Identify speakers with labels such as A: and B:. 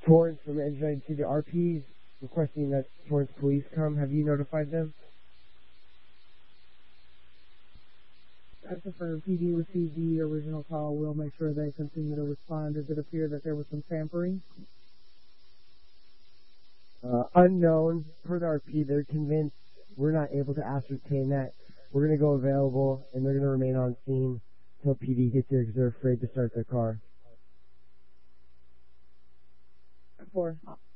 A: Torrance from Engineering to the RPs requesting that Torrance police come. Have you notified them?
B: As the PD received the original call, we'll make sure they continue to respond. Does it appear that there was some tampering?
A: Unknown. Per the RP, they're convinced we're not able to ascertain that. We're going to go available, and they're going to remain on scene until PD gets there because they're afraid to start their car.
B: 4.